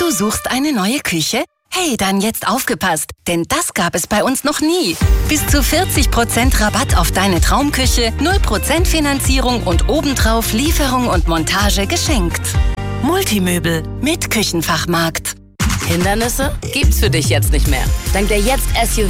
Du suchst eine neue Küche? Hey, dann jetzt aufgepasst, denn das gab es bei uns noch nie. Bis zu 40% Rabatt auf deine Traumküche, 0% Finanzierung und obendrauf Lieferung und Montage geschenkt. Multimöbel mit Küchenfachmarkt. Hindernisse gibt's für dich jetzt nicht mehr. Dank der Jetzt SUV